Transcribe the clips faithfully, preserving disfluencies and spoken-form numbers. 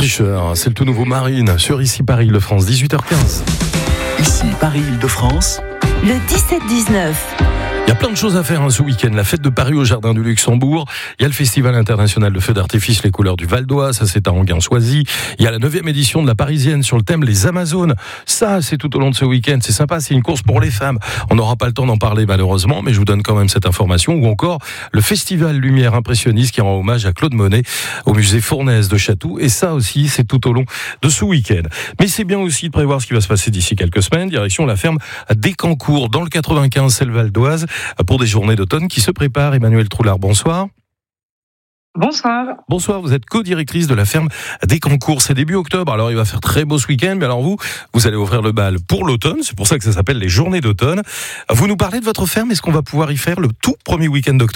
tricheur, c'est le tout nouveau Marine sur Ici Paris-Île-de-France, dix-huit heures quinze. Ici Paris-Île-de-France, le dix-sept dix-neuf. Il y a plein de choses à faire hein, ce week-end. La fête de Paris au Jardin du Luxembourg. Il y a le Festival international de feux d'artifice Les Couleurs du Val d'Oise. Ça, c'est à Enghien-Soisy. Il y a la neuvième édition de la Parisienne sur le thème Les Amazones. Ça, c'est tout au long de ce week-end. C'est sympa. C'est une course pour les femmes. On n'aura pas le temps d'en parler malheureusement, mais je vous donne quand même cette information. Ou encore le Festival Lumière Impressionniste qui rend hommage à Claude Monet au musée Fournaise de Chatou. Et ça aussi, c'est tout au long de ce week-end. Mais c'est bien aussi de prévoir ce qui va se passer d'ici quelques semaines. Direction la ferme d'Écancourt dans le quatre-vingt-quinze, c'est le Val d'Oise, pour des journées d'automne qui se préparent. Emmanuelle Troulard, bonsoir. Bonsoir. Bonsoir, vous êtes co-directrice de la ferme d'Écancourt. C'est début octobre, alors il va faire très beau ce week-end, mais alors vous, vous allez ouvrir le bal pour l'automne, c'est pour ça que ça s'appelle les journées d'automne. Vous nous parlez de votre ferme, est-ce qu'on va pouvoir y faire le tout premier week-end d'octobre ?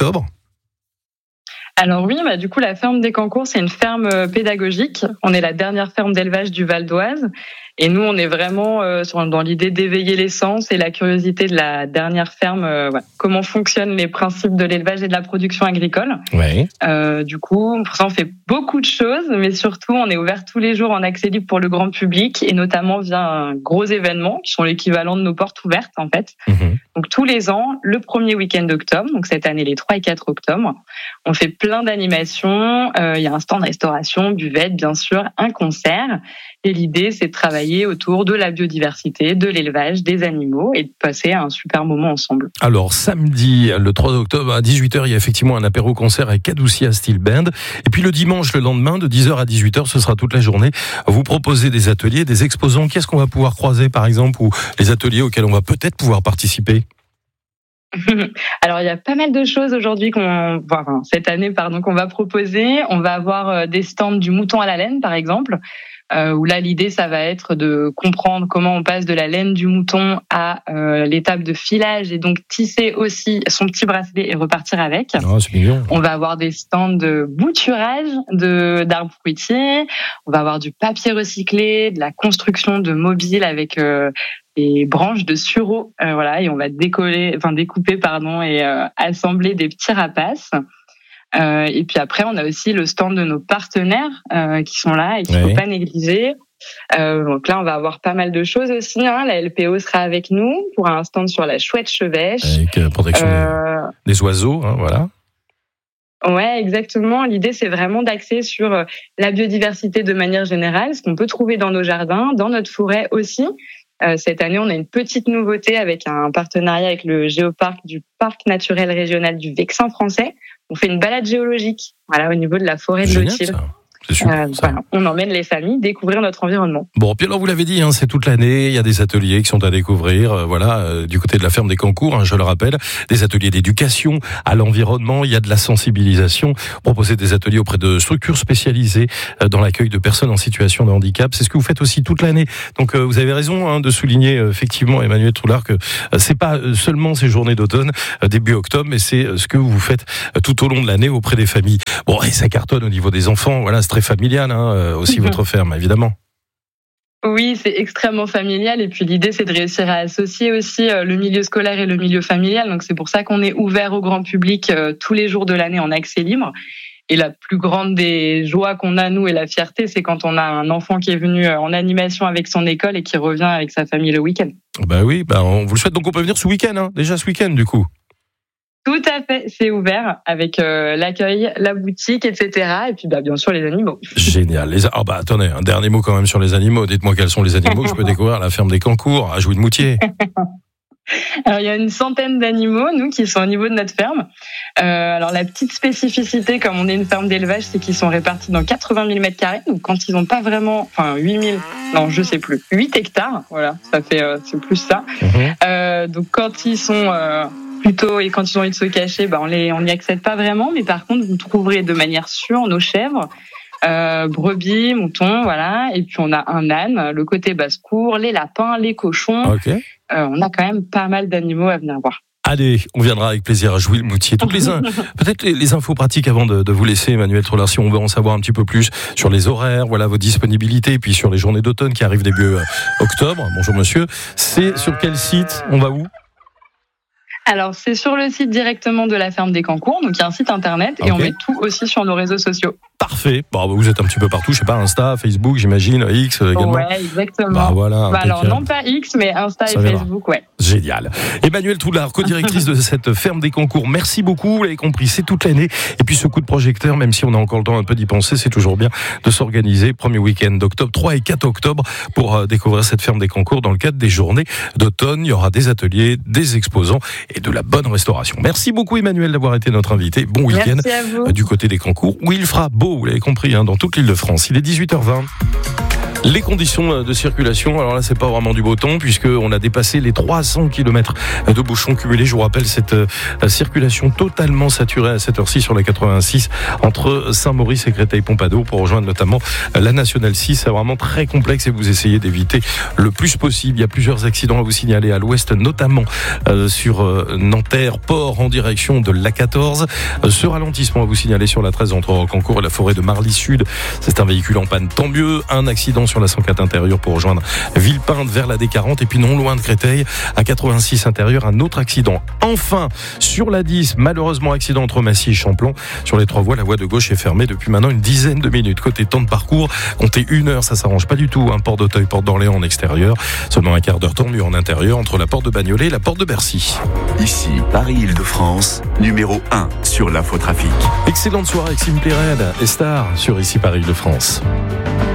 Alors oui, bah du coup la ferme d'Écancourt, c'est une ferme pédagogique. On est la dernière ferme d'élevage du Val d'Oise. Et nous, on est vraiment euh, dans l'idée d'éveiller les sens et la curiosité de la dernière ferme. Euh, ouais. Comment fonctionnent les principes de l'élevage et de la production agricole. Oui. Euh, du coup, pour ça, on fait beaucoup de choses, mais surtout, on est ouvert tous les jours en accès libre pour le grand public et notamment via un gros événement qui sont l'équivalent de nos portes ouvertes, en fait. Mmh. Donc, tous les ans, le premier week-end d'octobre, donc cette année, les trois et quatre octobre, on fait plein d'animations. Il euh, y a un stand de restauration, buvette, bien sûr, un concert. Et l'idée, c'est de travailler autour de la biodiversité, de l'élevage, des animaux et de passer un super moment ensemble. Alors, samedi, le trois octobre, à dix-huit heures, il y a effectivement un apéro-concert avec Cadoussia Steel Band. Et puis le dimanche, le lendemain, de dix heures à dix-huit heures, ce sera toute la journée. Vous proposez des ateliers, des exposants. Qu'est-ce qu'on va pouvoir croiser, par exemple, ou les ateliers auxquels on va peut-être pouvoir participer ? Alors, il y a pas mal de choses aujourd'hui qu'on, enfin, cette année, pardon, qu'on va proposer. On va avoir des stands du mouton à la laine, par exemple. Euh, où là l'idée ça va être de comprendre comment on passe de la laine du mouton à euh, l'étape de filage et donc tisser aussi son petit bracelet et repartir avec. Oh, c'est mignon. On va avoir des stands de bouturage de d'arbres fruitiers, on va avoir du papier recyclé, de la construction de mobiles avec euh, des branches de sureau, euh, voilà, et on va décoller, enfin découper pardon et euh, assembler des petits rapaces. Euh, et puis après, on a aussi le stand de nos partenaires euh, qui sont là et qu'il ne oui. faut pas négliger. Euh, donc là, on va avoir pas mal de choses aussi. Hein. La L P O sera avec nous pour un stand sur la chouette chevêche. Avec euh, protection euh... des, des oiseaux, hein, voilà. Ouais, exactement. L'idée, c'est vraiment d'axer sur la biodiversité de manière générale, ce qu'on peut trouver dans nos jardins, dans notre forêt aussi. Euh, cette année, on a une petite nouveauté avec un partenariat avec le Géoparc du Parc naturel régional du Vexin français. On fait une balade géologique, voilà, au niveau de la forêt de Lothil. C'est super, euh, voilà. On emmène les familles découvrir notre environnement. Bon, puis alors vous l'avez dit, hein, c'est toute l'année, il y a des ateliers qui sont à découvrir, euh, voilà, euh, du côté de la ferme d'Écancourt, hein, je le rappelle, des ateliers d'éducation à l'environnement, il y a de la sensibilisation, proposer des ateliers auprès de structures spécialisées euh, dans l'accueil de personnes en situation de handicap, c'est ce que vous faites aussi toute l'année. Donc euh, vous avez raison hein, de souligner euh, effectivement, Emmanuelle Troulard, que euh, c'est pas seulement ces journées d'automne, euh, début octobre, mais c'est euh, ce que vous faites euh, tout au long de l'année auprès des familles. Bon, et ça cartonne au niveau des enfants, voilà, c'est très familial hein, euh, aussi mmh. votre ferme, évidemment. Oui, c'est extrêmement familial et puis l'idée c'est de réussir à associer aussi le milieu scolaire et le milieu familial. Donc c'est pour ça qu'on est ouvert au grand public euh, tous les jours de l'année en accès libre. Et la plus grande des joies qu'on a, nous, et la fierté, c'est quand on a un enfant qui est venu en animation avec son école et qui revient avec sa famille le week-end. Bah oui, bah on vous le souhaite, donc on peut venir ce week-end, hein, déjà ce week-end du coup. Tout à fait, c'est ouvert avec euh, l'accueil, la boutique, et cetera. Et puis bah, bien sûr les animaux. Génial. Les... Oh bah attendez, un dernier mot quand même sur les animaux. Dites-moi quels sont les animaux que je peux découvrir à la ferme d'Écancourt, à Jouy-de-Moutier. Alors il y a une centaine d'animaux, nous, qui sont au niveau de notre ferme. Euh, alors la petite spécificité, comme on est une ferme d'élevage, c'est qu'ils sont répartis dans quatre-vingt mille mètres carrés. Donc quand ils n'ont pas vraiment, enfin huit mille, non je sais plus, huit hectares, voilà, ça fait euh, c'est plus ça. Mmh. Euh, donc quand ils sont euh, plutôt et quand ils ont envie de se cacher, bah on les, on n'y accède pas vraiment. Mais par contre, vous trouverez de manière sûre nos chèvres. Euh, brebis, moutons, voilà, et puis on a un âne, le côté basse-cour, les lapins, les cochons. Okay. Euh, on a quand même pas mal d'animaux à venir voir. Allez, on viendra avec plaisir à Jouy-le-Moutier. Toutes les in... peut-être les, les infos pratiques avant de, de vous laisser, Emmanuelle Troulard, si on veut en savoir un petit peu plus sur les horaires, voilà vos disponibilités, et puis sur les journées d'automne qui arrivent début euh, octobre. Bonjour monsieur. C'est sur quel site ? On va où ? Alors, c'est sur le site directement de la ferme d'Écancourt, donc il y a un site internet, et okay. on met tout aussi sur nos réseaux sociaux. Parfait. Bon, vous êtes un petit peu partout, je sais pas, Insta, Facebook, j'imagine, X également. Ouais, exactement. Bah voilà. Bah alors non pas X, mais Insta Ça et verra. Facebook, ouais. Génial. Emmanuelle Toulard, co-directrice de cette ferme des concours. Merci beaucoup. Vous l'avez compris, c'est toute l'année. Et puis ce coup de projecteur, même si on a encore le temps un peu d'y penser, c'est toujours bien de s'organiser. Premier week-end d'octobre, trois et quatre octobre, pour découvrir cette ferme des concours dans le cadre des journées d'automne. Il y aura des ateliers, des exposants et de la bonne restauration. Merci beaucoup Emmanuelle d'avoir été notre invité. Bon week-end du côté des concours où il fera beau, vous l'avez compris, hein, dans toute l'île de France. Il est dix-huit heures vingt. Les conditions de circulation, alors là c'est pas vraiment du beau temps puisque on a dépassé les trois cents kilomètres de bouchons cumulés. Je vous rappelle cette euh, circulation totalement saturée à cette heure-ci sur la quatre-vingt-six entre Saint-Maurice et Créteil-Pompadour pour rejoindre notamment la Nationale six. C'est vraiment très complexe et vous essayez d'éviter le plus possible. Il y a plusieurs accidents à vous signaler à l'ouest, notamment euh, sur euh, Nanterre, Port en direction de l'A quatorze. Euh, ce ralentissement à vous signaler sur la treize entre Rocancourt et la forêt de Marly Sud. C'est un véhicule en panne, tant mieux. Un accident sur la cent quatre intérieure pour rejoindre Villepinte vers la D quarante et puis non loin de Créteil à quatre-vingt-six intérieur, un autre accident. Enfin, sur la dix, malheureusement accident entre Massy et Champlon. Sur les trois voies, la voie de gauche est fermée depuis maintenant une dizaine de minutes. Côté temps de parcours, comptez une heure, ça s'arrange pas du tout. Un port d'Auteuil, porte d'Orléans en extérieur. Seulement un quart d'heure tant mieux en intérieur entre la porte de Bagnolet et la porte de Bercy. Ici, Paris-Île-de-France, numéro un sur l'infotrafic. Excellente soirée avec Simply Red et Star sur Ici Paris-Île-de-France.